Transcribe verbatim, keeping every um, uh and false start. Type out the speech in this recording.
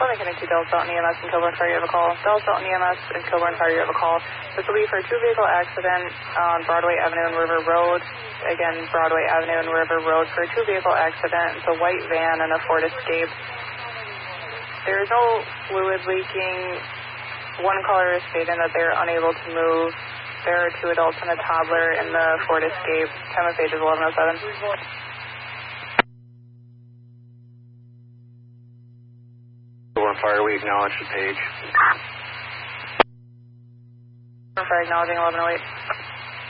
Columbia Connect to Dallas Dalton E M S and Kilburn Fire, you have a call. Dallas Dalton E M S and Kilburn Fire, you have a call. This will be for a two-vehicle accident on Broadway Avenue and River Road. Again, Broadway Avenue and River Road for a two-vehicle accident. It's a white van and a Ford Escape. There is no fluid leaking. One caller is stating that they are unable to move. There are two adults and a toddler in the Ford Escape. Time of page is eleven oh seven. Kilburn Fire, we acknowledge the page. Kilburn Fire acknowledging eleven oh eight.